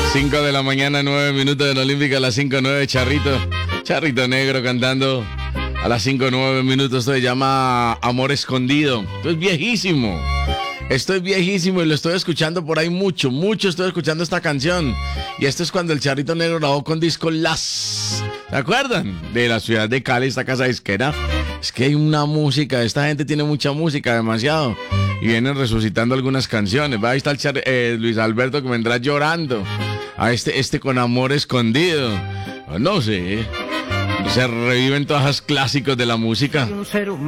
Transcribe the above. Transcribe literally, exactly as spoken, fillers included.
cinco de la mañana, nueve minutos en Olímpica, a las cinco nueve, Charrito, Charrito Negro cantando. A las cinco nueve minutos se llama Amor Escondido. Esto es viejísimo. Esto es viejísimo y lo estoy escuchando por ahí mucho, mucho estoy escuchando esta canción. Y esto es cuando el Charrito Negro grabó con Disco Las. ¿Se acuerdan? De la ciudad de Cali, esta casa disquera. Es que hay una música, esta gente tiene mucha música, demasiado. Y vienen resucitando algunas canciones. Ahí está el Char- eh, Luis Alberto que vendrá llorando. A este, este con Amor Escondido. No sé. Se reviven todos los clásicos de la música.